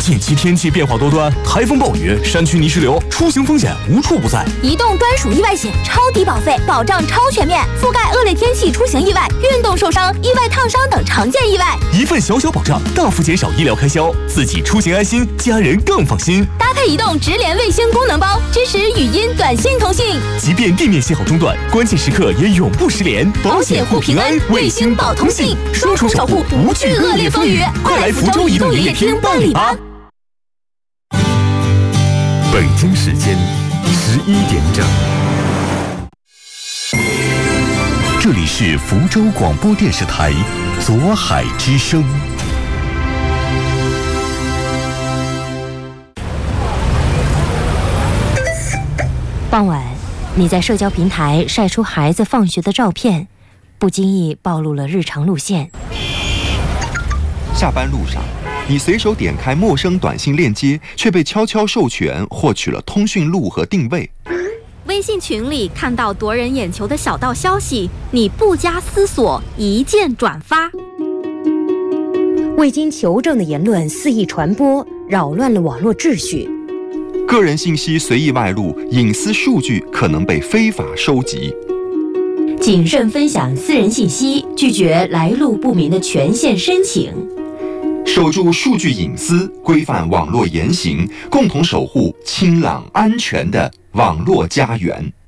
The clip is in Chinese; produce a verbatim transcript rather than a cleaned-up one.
近期天气变化多端，台风暴雨、山区泥石流，出行风险无处不在。 移动专属意外险，超低保费，保障超全面，覆盖恶劣天气出行意外、运动受伤、意外烫伤等常见意外。 一份小小保障，大幅减少医疗开销，自己出行安心，家人更放心。 搭配移动直连卫星功能包，支持语音、短信通信， 即便地面信号中断，关键时刻也永不失联。 保险护平安，卫星保通信，双重守护，不惧恶劣风雨。快来福州移动营业厅办理吧！ 北京时间十一点整，这里是福州广播电视台左海之声。 傍晚，你在社交平台晒出孩子放学的照片，不经意暴露了日常路线。 下班路上，你随手点开陌生短信链接，却被悄悄授权获取了通讯录和定位。 微信群里看到夺人眼球的小道消息，你不加思索一键转发。 未经求证的言论肆意传播，扰乱了网络秩序。 个人信息随意外露，隐私数据可能被非法收集。 谨慎分享私人信息，拒绝来路不明的权限申请。 守住数据隐私，规范网络言行，共同守护清朗安全的网络家园。